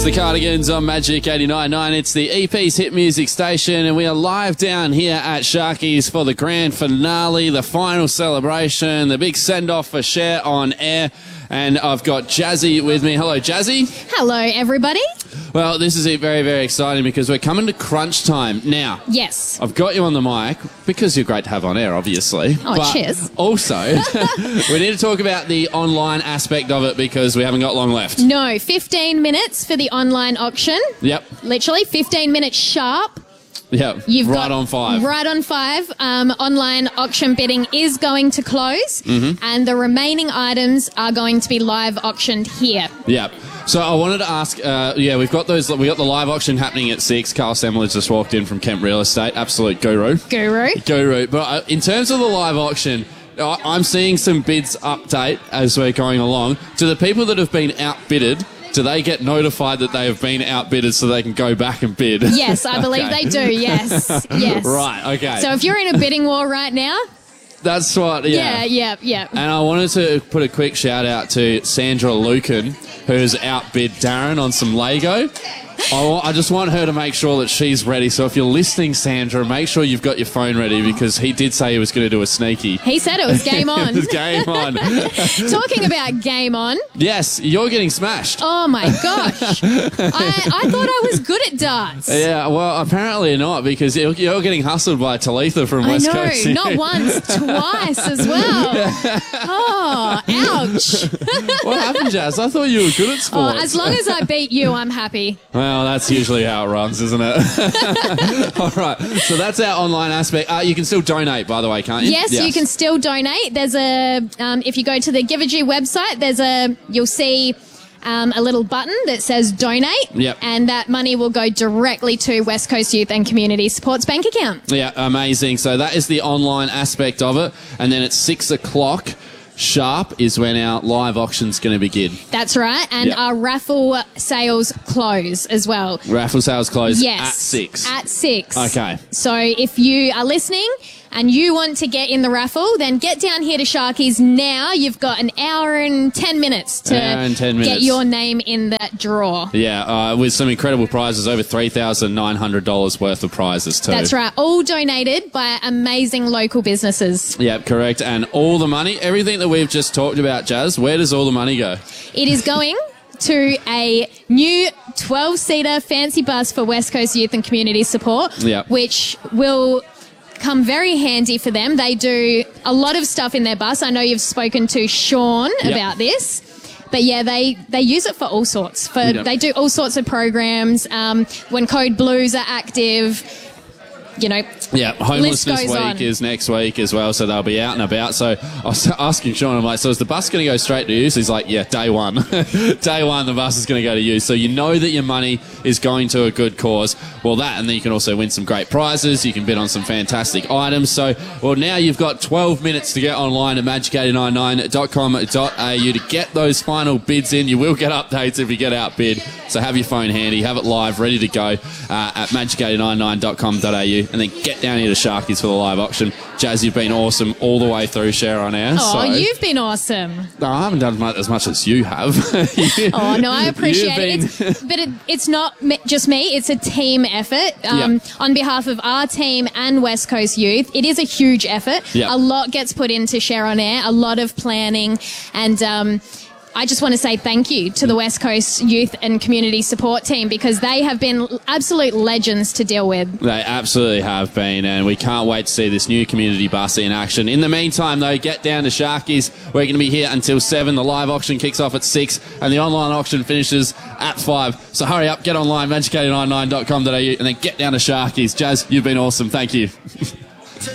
the Cardigans on Magic 89.9. It's the EP's Hit Music Station, and we are live down here at Sharkies for the grand finale, the final celebration, the big send-off for Cher on air. And I've got Jazzy with me. Hello, Jazzy. Hello, everybody. Well, this is very, very exciting because we're coming to crunch time now. Yes. I've got you on the mic because you're great to have on air, obviously. Oh, but cheers. Also, we need to talk about the online aspect of it because we haven't got long left. No, 15 minutes for the online auction. Yep. Literally 15 minutes sharp. Yep. You've right got on 5. Right on 5. Online auction bidding is going to close, and the remaining items are going to be live auctioned here. Yep. So I wanted to ask, we've got those. We got the live auction happening at 6. Carl Semmelage just walked in from Kemp Real Estate. Absolute guru. Guru. But in terms of the live auction, I'm seeing some bids update as we're going along. To the people that have been outbidded, do they get notified that they have been outbidded so they can go back and bid? Yes, I believe they do. Yes. Right, okay. So if you're in a bidding war right now... That's what, yeah. Yeah. And I wanted to put a quick shout out to Sandra Lucan, who's outbid Darren on some Lego. I just want her to make sure that she's ready. So if you're listening, Sandra, make sure you've got your phone ready because he did say he was going to do a sneaky. He said it was game on. It was game on. Talking about game on. Yes, you're getting smashed. Oh, my gosh. I thought I was good at darts. Yeah, well, apparently not because you're getting hustled by Talitha from West Coast. I know, not once, twice as well. Oh, ouch. What happened, Jazz? I thought you were good at sports. As long as I beat you, I'm happy. Well, that's usually how it runs, isn't it? All right. So that's our online aspect. You can still donate, by the way, can't you? Yes, you can still donate. There's if you go to the Givergy website, you'll see a little button that says donate. Yep. And that money will go directly to West Coast Youth and Community Support's bank account. Yeah, amazing. So that is the online aspect of it. And then at 6 o'clock sharp is when our live auction's going to begin. That's right. And our raffle sales close as well. Raffle sales close at 6. At 6. Okay. So if you are listening and you want to get in the raffle, then get down here to Sharkies now. You've got an hour and 10 minutes to get your name in that draw. Yeah, with some incredible prizes, over $3,900 worth of prizes too. That's right. All donated by amazing local businesses. Yep, correct. And all the money, everything that we've just talked about, Jazz, where does all the money go? It is going to a new 12-seater fancy bus for West Coast Youth and Community Support, which will come very handy for them. They do a lot of stuff in their bus. I know you've spoken to Sean about this. But yeah, they use it for all sorts. They do all sorts of programs. When Code Blues are active, you know. Yeah, Homelessness Week is next week as well, so they'll be out and about. So I was asking Sean, I'm like, so is the bus going to go straight to you? So he's like, yeah, day one. Day one, the bus is going to go to you. So you know that your money is going to a good cause. Well, that, and then you can also win some great prizes. You can bid on some fantastic items. So, well, now you've got 12 minutes to get online at magic899.com.au to get those final bids in. You will get updates if you get outbid. So have your phone handy, have it live, ready to go at magic899.com.au. And then get down here to Sharkies for the live auction. Jazz, you've been awesome all the way through, Cher on air. Oh, you've been awesome. No, I haven't done as much as you have. Oh, no, I appreciate it. But it's not just me. It's a team effort. On behalf of our team and West Coast Youth, it is a huge effort. A lot gets put into Cher on air, a lot of planning, and I just want to say thank you to the West Coast Youth and Community Support team because they have been absolute legends to deal with. They absolutely have been, and we can't wait to see this new community bus in action. In the meantime, though, get down to Sharkies. We're going to be here until 7. The live auction kicks off at 6, and the online auction finishes at 5. So hurry up, get online, magic899.com.au, and then get down to Sharkies. Jazz, you've been awesome. Thank you.